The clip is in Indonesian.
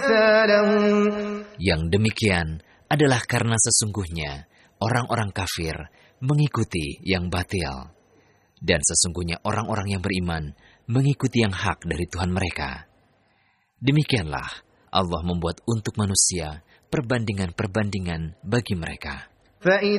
Yang demikian adalah karena sesungguhnya orang-orang kafir mengikuti yang batil, dan sesungguhnya orang-orang yang beriman mengikuti yang hak dari Tuhan mereka. Demikianlah Allah membuat untuk manusia perbandingan-perbandingan bagi mereka.